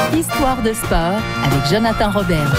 Histoire de sport avec Jonathan Robert.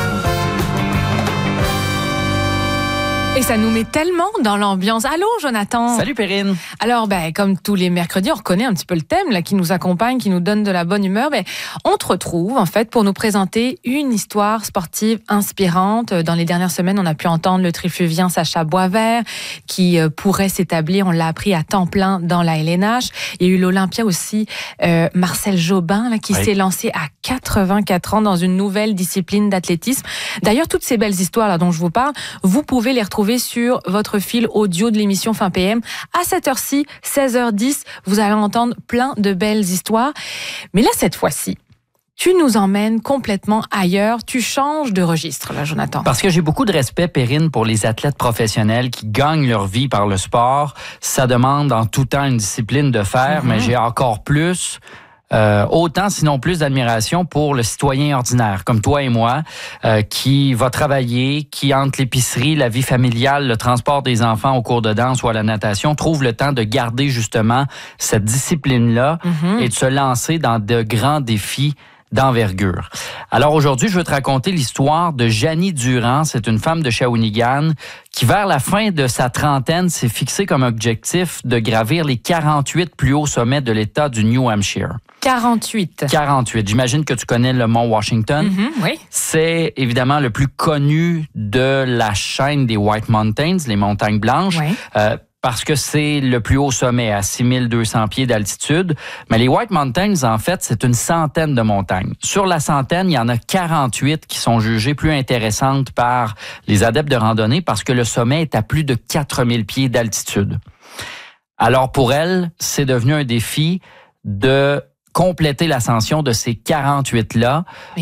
Et ça nous met tellement dans l'ambiance. Allô, Jonathan? Salut, Perrine. Alors, comme tous les mercredis, on reconnaît un petit peu le thème là, qui nous accompagne, qui nous donne de la bonne humeur. On te retrouve, en fait, pour nous présenter une histoire sportive inspirante. Dans les dernières semaines, on a pu entendre le trifluvien Sacha Boisvert, qui pourrait s'établir, on l'a appris, à temps plein dans la LNH. Il y a eu l'Olympia aussi, Marcel Jobin, là, qui s'est lancé à 84 ans dans une nouvelle discipline d'athlétisme. D'ailleurs, toutes ces belles histoires là dont je vous parle, vous pouvez les retrouver sur votre fil audio de l'émission Fin PM. À cette heure-ci, 16h10, vous allez entendre plein de belles histoires. Mais là, cette fois-ci, tu nous emmènes complètement ailleurs. Tu changes de registre, là, Jonathan. Parce que j'ai beaucoup de respect, Perrine, pour les athlètes professionnels qui gagnent leur vie par le sport. Ça demande en tout temps une discipline de fer, mais j'ai encore plus... autant, sinon plus d'admiration pour le citoyen ordinaire, comme toi et moi, qui va travailler, qui entre l'épicerie, la vie familiale, le transport des enfants au cours de danse ou à la natation, trouve le temps de garder justement cette discipline-là et de se lancer dans de grands défis d'envergure. Alors aujourd'hui, je veux te raconter l'histoire de Janie Durand. C'est une femme de Shawinigan qui, vers la fin de sa trentaine, s'est fixée comme objectif de gravir les 48 plus hauts sommets de l'État du New Hampshire. 48. J'imagine que tu connais le mont Washington. Oui. C'est évidemment le plus connu de la chaîne des White Mountains, les montagnes blanches. Oui. Parce que c'est le plus haut sommet à 6200 pieds d'altitude. Mais les White Mountains, en fait, c'est une centaine de montagnes. Sur la centaine, il y en a 48 qui sont jugées plus intéressantes par les adeptes de randonnée parce que le sommet est à plus de 4000 pieds d'altitude. Alors pour elle, c'est devenu un défi de compléter l'ascension de ces 48-là.